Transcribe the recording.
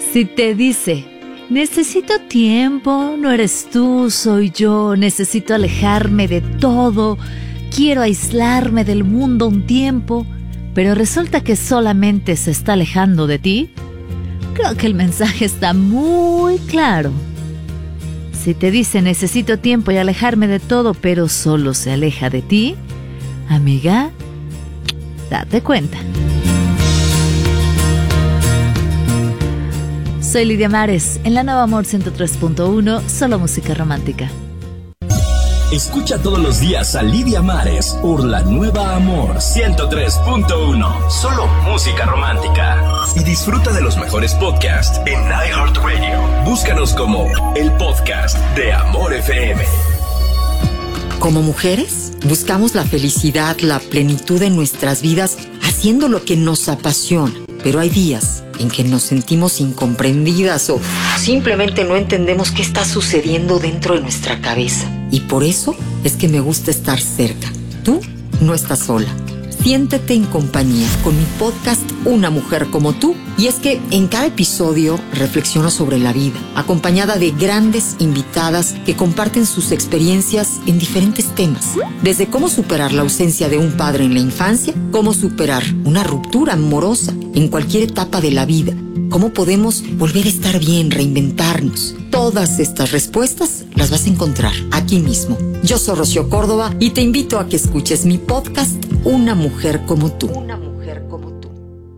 Si te dice, necesito tiempo, no eres tú, soy yo, necesito alejarme de todo, quiero aislarme del mundo un tiempo, pero resulta que solamente se está alejando de ti, creo que el mensaje está muy claro. Si te dice necesito tiempo y alejarme de todo, pero solo se aleja de ti, amiga, date cuenta. Soy Lidia Mares, en la Nueva Amor 103.1, solo música romántica. Escucha todos los días a Lidia Mares por la Nueva Amor 103.1, solo música romántica. Y disfruta de los mejores podcasts en iHeartRadio. Búscanos como el podcast de Amor FM. Como mujeres, buscamos la felicidad, la plenitud en nuestras vidas, haciendo lo que nos apasiona. Pero hay días en que nos sentimos incomprendidas o simplemente no entendemos qué está sucediendo dentro de nuestra cabeza. Y por eso es que me gusta estar cerca. Tú no estás sola. Siéntete en compañía con mi podcast Una Mujer Como Tú. Y es que en cada episodio reflexiono sobre la vida, acompañada de grandes invitadas que comparten sus experiencias en diferentes temas. Desde cómo superar la ausencia de un padre en la infancia, cómo superar una ruptura amorosa en cualquier etapa de la vida, cómo podemos volver a estar bien, reinventarnos. Todas estas respuestas las vas a encontrar aquí mismo. Yo soy Rocío Córdoba y te invito a que escuches mi podcast Una Mujer Como Tú.